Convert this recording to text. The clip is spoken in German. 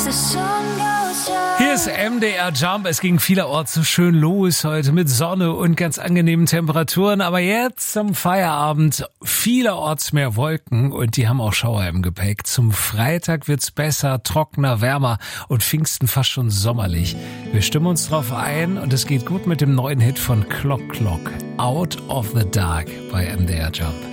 Hier ist MDR Jump. Es ging vielerorts so schön los heute mit Sonne und ganz angenehmen Temperaturen. Aber jetzt zum Feierabend vielerorts mehr Wolken und die haben auch Schauer im Gepäck. Zum Freitag wird's besser, trockener, wärmer und Pfingsten fast schon sommerlich. Wir stimmen uns drauf ein und es geht gut mit dem neuen Hit von Clock Clock. Out of the Dark bei MDR Jump.